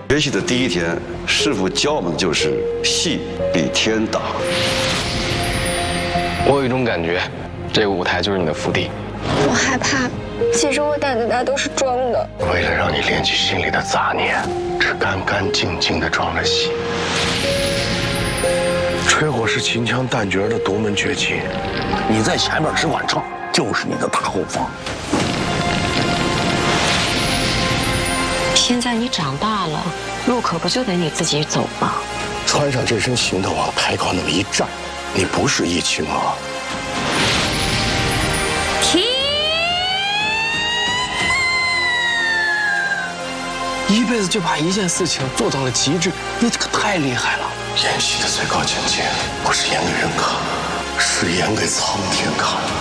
学习的第一天，师傅教我们的就是戏比天大。 我有一种感觉，这个舞台就是你的福地。 我害怕，其实我胆子大都是装的。 为了让你练起心里的杂念，只干干净净的装了戏。吹火是秦腔旦角的独门绝技，你在前面只管唱，就是你的大后方。 现在你长大了，路可不就得你自己走吗？ 穿上这身行头往台高那么一站，你不是易青啊。 一辈子就把一件事情做到了极致，你这个太厉害了。 演戏的最高境界，不是演给人看，是演给苍天看。